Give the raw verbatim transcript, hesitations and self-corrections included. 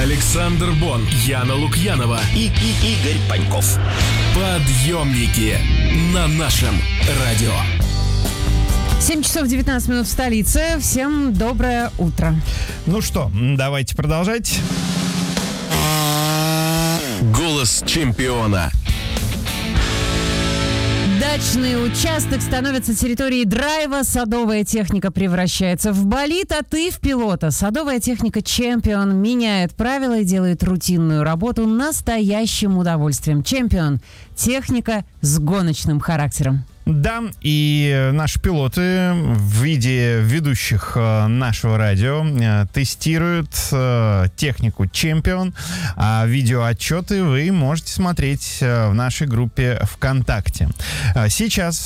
Александр Бон, Яна Лукьянова и, и Игорь Паньков. Подъемники на нашем радио. семь часов девятнадцать минут в столице. Всем доброе утро. Ну что, давайте продолжать. Голос чемпиона. Дачный участок становится территорией драйва, садовая техника превращается в болид, а ты в пилота. Садовая техника «Чемпион» меняет правила и делает рутинную работу настоящим удовольствием. «Чемпион» – техника с гоночным характером. Да, и наши пилоты в виде ведущих нашего радио тестируют технику «Чемпион», а видеоотчеты вы можете смотреть в нашей группе ВКонтакте. Сейчас